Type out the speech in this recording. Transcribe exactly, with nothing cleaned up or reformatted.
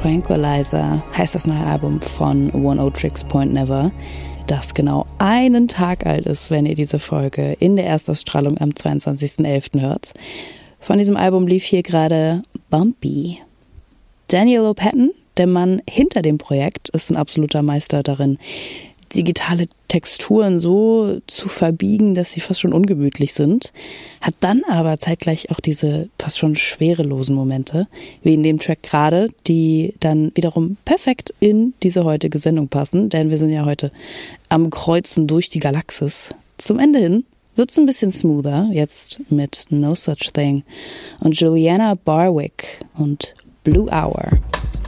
Tranquilizer heißt das neue Album von Oneohtrix Point Never, das genau einen Tag alt ist, wenn ihr diese Folge in der Erstausstrahlung am zweiundzwanzigsten elften hört. Von diesem Album lief hier gerade Bumpy. Daniel Lopatin, der Mann hinter dem Projekt, ist ein absoluter Meister darin, digitale Texturen so zu verbiegen, dass sie fast schon ungemütlich sind, hat dann aber zeitgleich auch diese fast schon schwerelosen Momente, wie in dem Track gerade, die dann wiederum perfekt in diese heutige Sendung passen, denn wir sind ja heute am Kreuzen durch die Galaxis. Zum Ende hin wird's ein bisschen smoother, jetzt mit No Such Thing und Juliana Barwick und Blue Hour.